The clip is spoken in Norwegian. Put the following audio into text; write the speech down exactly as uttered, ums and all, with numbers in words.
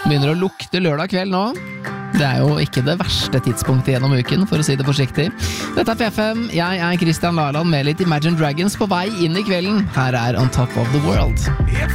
Begynner å lukte lørdag kveld nå. Det er jo ikke det verste tidspunktet gjennom uken, for å si det forsiktig. Dette er P F M, jeg er Christian Laland med litt Imagine Dragons på vei inn i kvelden. Her er On Top of the World.